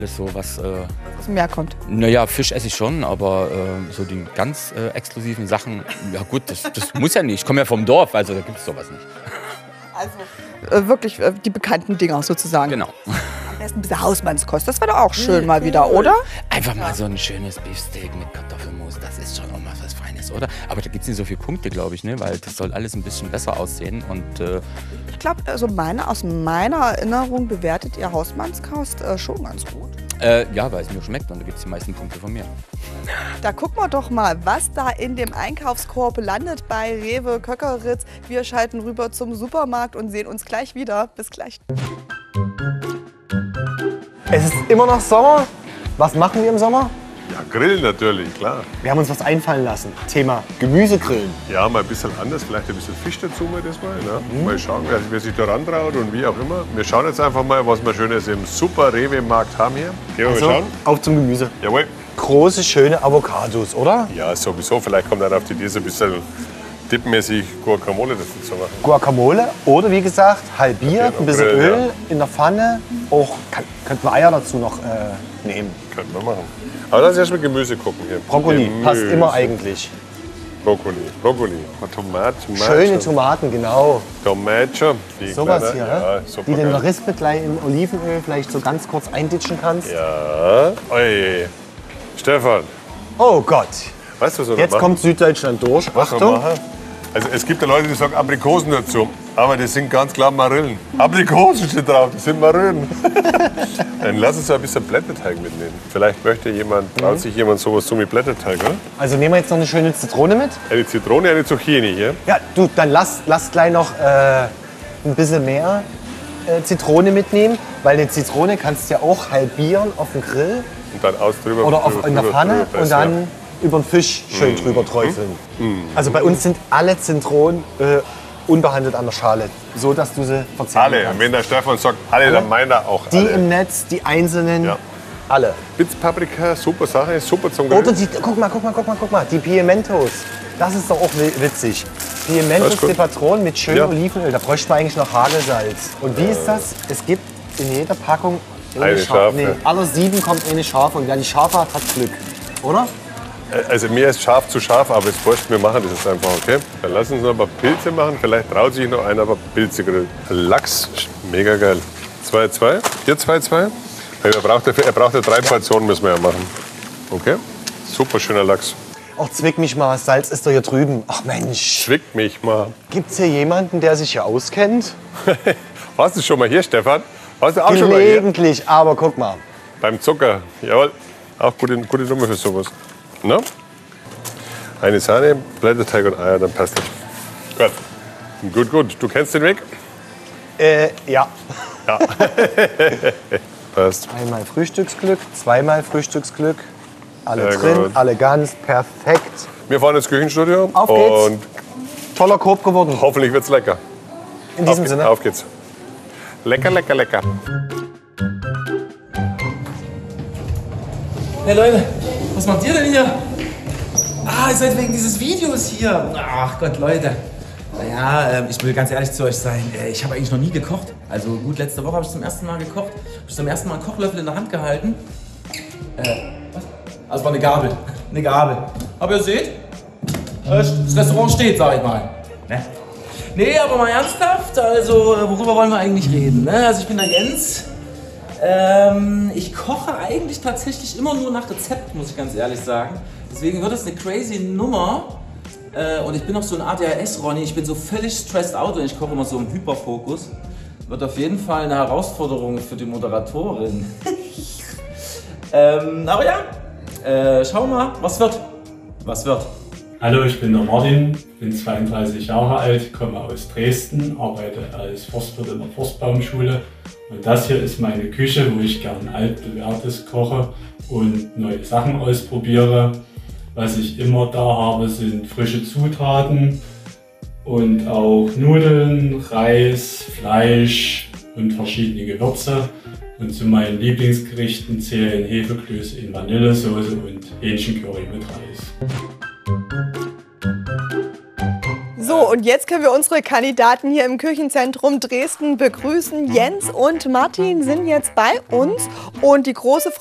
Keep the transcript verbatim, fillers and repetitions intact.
Das so was. Äh, aus dem Meer kommt. Naja, Fisch esse ich schon, aber äh, so die ganz äh, exklusiven Sachen, ja gut, das, das muss ja nicht. Ich komme ja vom Dorf, also da gibt es sowas nicht. Also äh, wirklich äh, die bekannten Dinger sozusagen. Genau. Am besten ein bisschen Hausmannskost, das wäre doch auch schön mal wieder, oder? Einfach mal so ein schönes Beefsteak mit Kartoffelmus, das ist schon auch mal was Feines, oder? Aber da gibt es nicht so viele Punkte, glaube ich, ne? Weil das soll alles ein bisschen besser aussehen und... Äh, ich glaube, also meine, aus meiner Erinnerung bewertet ihr Hausmannskost äh, schon ganz gut. Äh, ja, weil es mir schmeckt und da gibt es die meisten Punkte von mir. Da gucken wir doch mal, was da in dem Einkaufskorb landet bei Rewe Köckeritz. Wir schalten rüber zum Supermarkt und sehen uns gleich wieder. Bis gleich. Es ist immer noch Sommer. Was machen wir im Sommer? Ja, grillen natürlich, klar. Wir haben uns was einfallen lassen. Thema Gemüsegrillen. Ja, mal ein bisschen anders, vielleicht ein bisschen Fisch dazu mal das mal. Ne? Mhm. Mal schauen, wer, wer sich da rantraut und wie auch immer. Wir schauen jetzt einfach mal, was wir Schönes im Super Rewe-Markt haben hier. Gehen wir Also, mal schauen. auf zum Gemüse. Jawohl. Große, schöne Avocados, oder? Ja, sowieso. Vielleicht kommt einer auf die Idee, so ein bisschen dipmäßig Guacamole dazu zu machen. Guacamole oder wie gesagt, halbiert, ein bisschen Grillen, Öl ja. in der Pfanne. Auch kann, könnten wir Eier dazu noch äh, nehmen. Könnten wir machen. Aber lass uns erst mal Gemüse gucken hier. Brokkoli, Gemüse. passt immer eigentlich. Brokkoli, Brokkoli. Tomaten, Schöne Tomaten, genau. Tomaten. Die Sowas kleine, hier, ja, ne? super Die du in der geil. Rispe gleich in Olivenöl vielleicht so ganz kurz einditschen kannst. Ja. Oi. Stefan, Oh Gott, weißt du, was wir jetzt machen? kommt Süddeutschland durch. Was wir Achtung. machen? Also es gibt ja Leute, die sagen Aprikosen dazu. Aber das sind ganz klar Marillen. Aprikosen steht drauf, das sind Marillen. Dann lass uns ein bisschen Blätterteig mitnehmen. Vielleicht möchte jemand, traut sich jemand sowas so mit Blätterteig, oder? Also nehmen wir jetzt noch eine schöne Zitrone mit. Eine Zitrone, eine Zucchini hier. Ja, du, dann lass, lass gleich noch äh, ein bisschen mehr äh, Zitrone mitnehmen. Weil eine Zitrone kannst du ja auch halbieren auf dem Grill Und dann aus drüber. oder auf, drüber, in der drüber, Pfanne drüber und pressen, dann über den Fisch schön drüber träufeln. Also bei uns sind alle Zitronen äh, unbehandelt an der Schale, so dass du sie ja. verzehren Alle. Und kannst. wenn der Stefan sagt, alle, dann meint er auch Die alle. im Netz, die einzelnen, Ja. alle. Spitzpaprika, super Sache, super zum Grillen. Oder die, guck mal, guck mal, guck mal, guck mal, die Piementos. Das ist doch auch wi- witzig. Piementos Das ist gut. de Patron mit schönem Ja. Olivenöl. Da bräuchte man eigentlich noch Hagelsalz. Und wie ist das? Es gibt in jeder Packung Eine scharfe. Nee, alle sieben kommt eine scharfe. Und wer die scharfe hat, hat Glück. Oder? Also mir ist scharf zu scharf, aber jetzt wurscht, wir machen das jetzt einfach, okay? Dann lass uns noch ein paar Pilze machen. Vielleicht traut sich noch einer, aber Pilze grillen. Lachs, mega geil. zwei zwei, hier zwei zwei. Er braucht, ja- er braucht ja drei Portionen, müssen wir ja machen. Okay? Super schöner Lachs. Auch zwick mich mal, Salz ist doch hier drüben. Ach Mensch, Schwickt mich mal. gibt's hier jemanden, der sich hier auskennt? Warst du schon mal hier, Stefan? Warst du auch schon mal hier? Gelegentlich, aber guck mal. Beim Zucker. Jawohl. Auch gute, gute Nummer für sowas. Na? Eine Sahne, Blätterteig und Eier, dann passt das. Gut. Gut, gut. Du kennst den Weg? Äh, ja. Passt. Einmal Frühstücksglück, zweimal Frühstücksglück. Alle Sehr drin, gut. alle ganz, perfekt. Wir fahren ins Küchenstudio. Auf geht's. Und Toller Korb geworden. hoffentlich wird's lecker. In diesem auf, Sinne. Auf geht's. Lecker, lecker, lecker. Hey Leute, was macht ihr denn hier? Ah, ihr seid wegen dieses Videos hier. Ach Gott, Leute. Naja, ähm, ich will ganz ehrlich zu euch sein. Äh, ich habe eigentlich noch nie gekocht. Also gut, letzte Woche habe ich zum ersten Mal gekocht. Habe ich zum ersten Mal einen Kochlöffel in der Hand gehalten. Äh, was? Also war eine Gabel. Eine Gabel. Aber ihr seht, äh, das Restaurant steht, sag ich mal. Ne? Nee, aber mal ernsthaft, also äh, worüber wollen wir eigentlich reden? Ne? Also ich bin der Jens. Ähm, ich koche eigentlich tatsächlich immer nur nach Rezept, muss ich ganz ehrlich sagen. Deswegen wird das eine crazy Nummer. Äh, und ich bin auch so ein A D H S-Ronny. Ich bin so völlig stressed out und ich koche immer so im Hyperfokus. Wird auf jeden Fall eine Herausforderung für die Moderatorin. ähm, aber ja, äh, schau mal, was wird. Was wird. Hallo, ich bin der Martin, bin zweiunddreißig Jahre alt, komme aus Dresden, arbeite als Forstwirt in der Forstbaumschule. Und das hier ist meine Küche, wo ich gern altbewährtes koche und neue Sachen ausprobiere. Was ich immer da habe, sind frische Zutaten und auch Nudeln, Reis, Fleisch und verschiedene Gewürze. Und zu meinen Lieblingsgerichten zählen Hefeklöße in Vanillesoße und Hähnchencurry mit Reis. So, und jetzt können wir unsere Kandidaten hier im Küchenzentrum Dresden begrüßen. Jens und Martin sind jetzt bei uns und die große